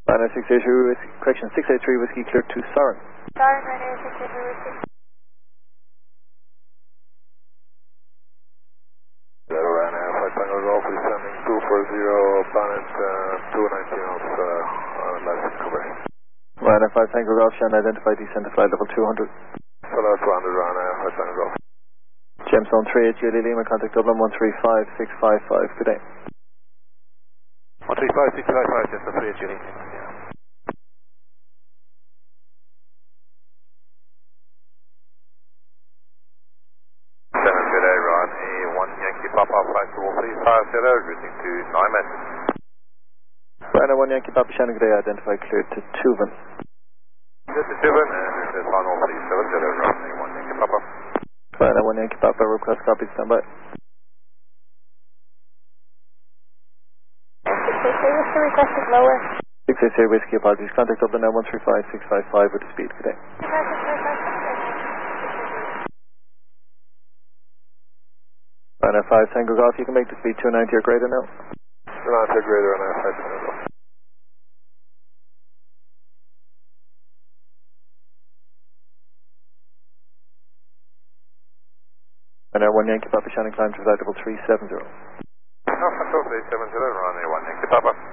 Ryanair 683, correction, 683 Whiskey clear to Saran. Saran, Ryanair 683 Whiskey. Ryanair 5 Tango Golf is sending 240 planet 219 knots latitude cover. Ryanair 5 Tango Golf, Shan identify descent to flight level 200. Solar 200 Ryanair 5 Tango Golf. Gemstone 38 Julie Lima, contact Dublin 135655, good day. 135655, just a 38 Julie. Good day, Ron. A1 Yankee Papa flight 2350, routing to Neumann. Ryanair 1 Yankee Papa Shannon, good day, identify cleared to Tuvan. This is Tuvan, and this is final 370, Ron. A1 Yankee Papa. Ryanair 1 Yankee Papa, request copy, stand by. 683 Whiskey, request is lower. 683 Whiskey, apologies, contact Dublin now 135655 with the speed, good day. Ryanair 5 Tango Golf, you can make the speed 290 or greater now. 290 or greater, Ryanair 5 Tango Golf. Ryanair 1 Yankee Papa Shannon, climb to flight level 370. Control 370, Ryanair 1 Yankee Papa.